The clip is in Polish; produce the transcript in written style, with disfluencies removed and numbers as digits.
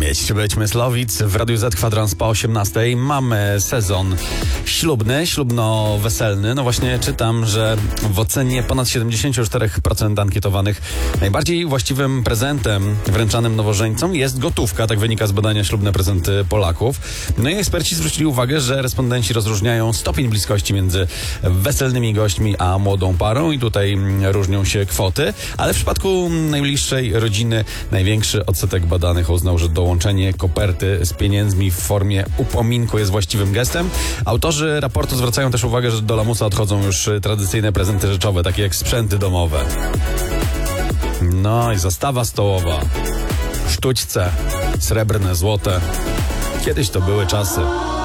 mieć czy być Myslowic w Radiu Z kwadrans po 18. Mamy sezon ślubny, ślubno-weselny. No właśnie czytam, że w ocenie ponad 74% ankietowanych najbardziej właściwym prezentem wręczanym nowożeńcom jest gotówka. Tak wynika z badania Ślubne prezenty Polaków. No i eksperci zwrócili uwagę, że respondenci rozróżniają stopień bliskości między weselnymi gośćmi a młodą parą i tutaj różnią się kwoty, ale w przypadku najbliższej rodziny największy odsetek badanych uznał, że dołączenie koperty z pieniędzmi w formie upominku jest właściwym gestem. Autorzy raportu zwracają też uwagę, że do lamusa odchodzą już tradycyjne prezenty rzeczowe, takie jak sprzęty domowe. No i zastawa stołowa, sztućce, srebrne, złote. Kiedyś to były czasy.